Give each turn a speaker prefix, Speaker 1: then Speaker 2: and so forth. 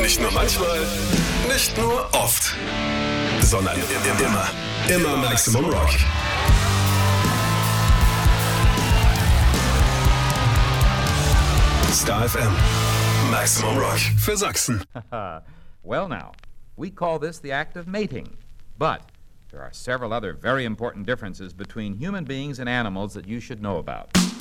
Speaker 1: Nicht nur manchmal, nicht nur oft, sondern immer Maximum Rock. Star FM. Maximum Rock für Sachsen.
Speaker 2: Well now, we call this the act of mating, but there are several other very important differences between human beings and animals that you should know about.